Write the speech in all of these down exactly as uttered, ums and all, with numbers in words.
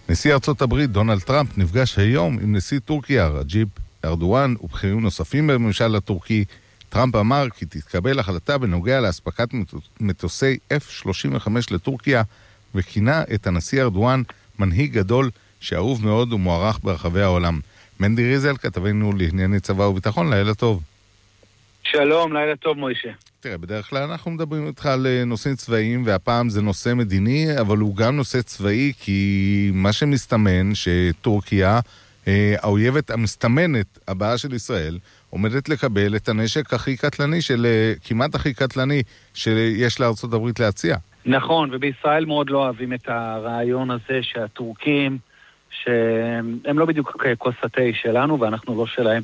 נשיא ארצות הברית דונלד טראמפ נפגש היום עם נשיא טורקיה רג'יפ ארדואן ובכירים נוספים בממשל הטורקי. טראמפ אמר כי תתקבל החלטה בנוגע להספקת מטוסי אף שלושים וחמש לטורקיה, וכינה את הנשיא ארדואן מנהיג גדול שאהוב מאוד ומוערך ברחבי העולם. מנדי ריזל, כתבנו לענייני צבא וביטחון, לילה טוב. שלום, לילה טוב מוישה. תראה, בדרך כלל אנחנו מדברים איתך על נושאים צבאיים, והפעם זה נושא מדיני, אבל הוא גם נושא צבאי, כי מה שמסתמן שטורקיה, האויבת המסתמנת הבאה של ישראל, עומדת לקבל את הנשק הכי קטלני, של, כמעט הכי קטלני, שיש לארצות הברית להציע. נכון, ובישראל מאוד לא אוהבים את הרעיון הזה שהטורקים, שהם לא בדיוק כוס התה שלנו, ואנחנו לא שלהם,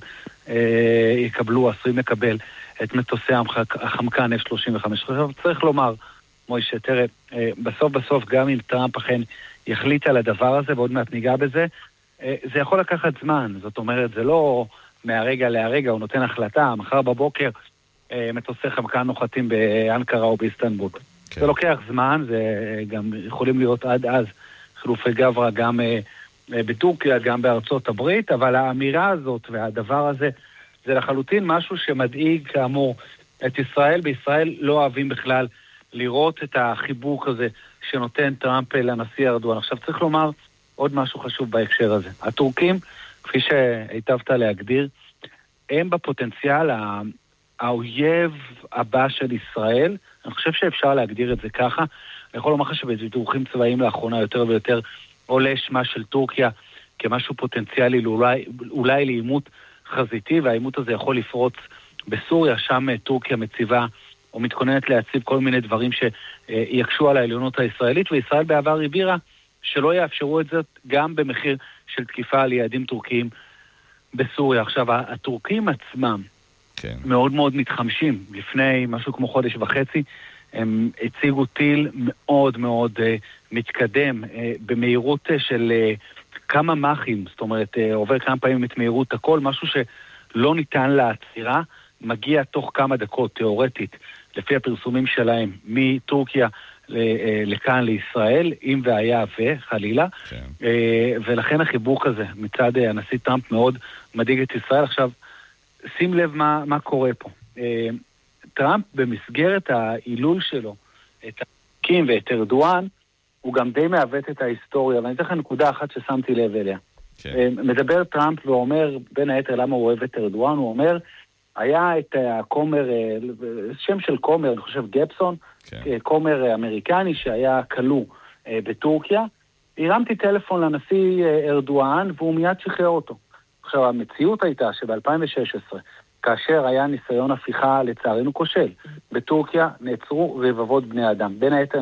יקבלו, עשויים לקבל את מטוסי החמקן אף שלושים וחמש. עכשיו צריך לומר, מוישה, תראה, בסוף בסוף גם אם טראמפ אכן יחליט על הדבר הזה, ועוד מעט ניגע בזה, זה יכול לקחת זמן. זאת אומרת, זה לא מהרגע להרגע, הוא נותן החלטה, מחר בבוקר מטוסי חמקן נוחתים באנקרה או באיסטנבול. כן. זה לוקח זמן, זה גם יכולים להיות עד אז חילופי גברה גם בטורקיה, גם בארצות הברית, אבל האמירה הזאת והדבר הזה, זה לחלוטין משהו שמדאיג כאמור את ישראל. בישראל לא אוהבים בכלל לראות את החיבוק הזה שנותן טראמפ לנשיא ארדואן. עכשיו צריך לומר עוד משהו חשוב בהקשר הזה. הטורקים, כפי שהיטבת להגדיר, הם בפוטנציאל האויב הבא של ישראל. אני חושב שאפשר להגדיר את זה ככה. אני יכול לומר לך שבדיווחים צבאיים לאחרונה יותר ויותר עולה שמה של טורקיה כמשהו פוטנציאלי לאולי, אולי לעימות חזיתי, והעימות הזה יכול לפרוץ בסוריה, שם טורקיה מציבה או מתכוננת להציב כל מיני דברים שיקשו על העליונות הישראלית, וישראל בעבר הבירה שלא יאפשרו את זה גם במחיר של תקיפה על יעדים טורקיים בסוריה. עכשיו, הטורקים עצמם כן. מאוד מאוד מתחמשים. לפני משהו כמו חודש וחצי, הם הציגו טיל מאוד מאוד uh, מתקדם, uh, במהירות uh, של uh, כמה מחים, זאת אומרת, uh, עובר כמה פעמים את מהירות הכל, משהו שלא ניתן לעצירה, מגיע תוך כמה דקות, תיאורטית, לפי הפרסומים שלהם, מטורקיה לכאן לישראל, אם והיה וחלילה, כן. ולכן החיבוק הזה מצד הנשיא טראמפ מאוד מדאיג את ישראל. עכשיו, שים לב מה, מה קורה פה. טראמפ במסגרת העילול שלו, את הקים ואת ארדואן, הוא גם די מעוות את ההיסטוריה, ואני אתן לך נקודה אחת ששמתי לב אליה. כן. מדבר טראמפ ואומר, בין היתר למה הוא אוהב את ארדואן, הוא אומר, היה את הכומר, שם של כומר, אני חושב גפסון, כן. כומר אמריקני שהיה כלוא בטורקיה, הרמתי טלפון לנשיא ארדואן והוא מיד שחרר אותו. עכשיו, המציאות הייתה שב-אלפיים ושש עשרה, כאשר היה ניסיון הפיכה לצערנו כושל, בטורקיה נעצרו רבבות בני אדם, בין היתר